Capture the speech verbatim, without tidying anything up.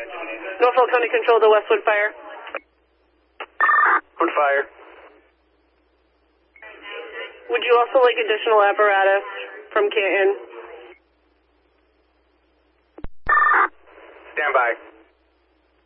Norfolk County Control to Westwood Fire. On fire. Would you also like additional apparatus from Canton? Stand by.